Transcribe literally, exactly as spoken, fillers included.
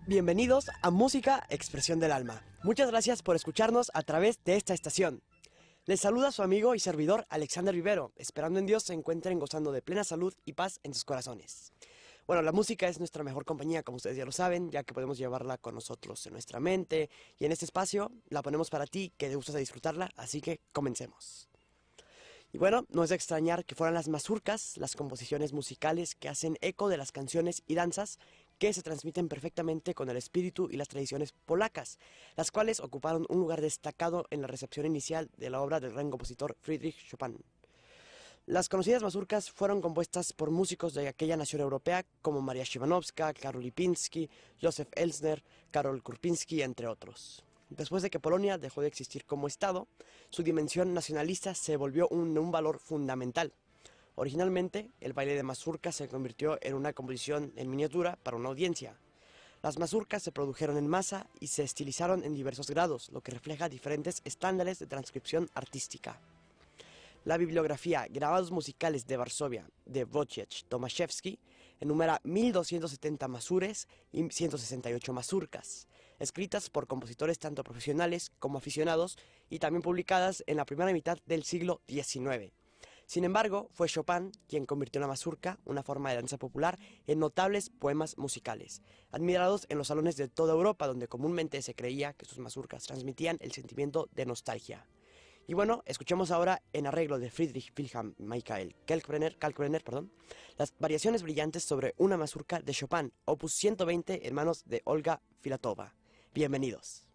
Bienvenidos a Música, Expresión del Alma. Muchas gracias por escucharnos a través de esta estación. Les saluda su amigo y servidor Alexander Vivero, esperando en Dios se encuentren gozando de plena salud y paz en sus corazones. Bueno, la música es nuestra mejor compañía, como ustedes ya lo saben, ya que podemos llevarla con nosotros en nuestra mente, y en este espacio la ponemos para ti, que te gustas de disfrutarla, así que comencemos. Y bueno, no es de extrañar que fueran las mazurcas, las composiciones musicales que hacen eco de las canciones y danzas que se transmiten perfectamente con el espíritu y las tradiciones polacas, las cuales ocuparon un lugar destacado en la recepción inicial de la obra del gran compositor Friedrich Chopin. Las conocidas mazurcas fueron compuestas por músicos de aquella nación europea como Maria Shimonovska, Karol Lipinski, Józef Elsner, Karol Kurpinski, entre otros. Después de que Polonia dejó de existir como Estado, su dimensión nacionalista se volvió un, un valor fundamental. Originalmente, el baile de mazurca se convirtió en una composición en miniatura para una audiencia. Las mazurcas se produjeron en masa y se estilizaron en diversos grados, lo que refleja diferentes estándares de transcripción artística. La bibliografía Grabados musicales de Varsovia de Wojciech Tomaszewski enumera mil doscientos setenta mazures y ciento sesenta y ocho mazurcas, escritas por compositores tanto profesionales como aficionados y también publicadas en la primera mitad del siglo diecinueve. Sin embargo, fue Chopin quien convirtió la mazurca, una forma de danza popular, en notables poemas musicales, admirados en los salones de toda Europa, donde comúnmente se creía que sus mazurcas transmitían el sentimiento de nostalgia. Y bueno, escuchemos ahora en arreglo de Friedrich Wilhelm Michael Kalkbrenner, Kalkbrenner, perdón, las variaciones brillantes sobre una mazurca de Chopin, opus ciento veinte en manos de Olga Filatova. Bienvenidos.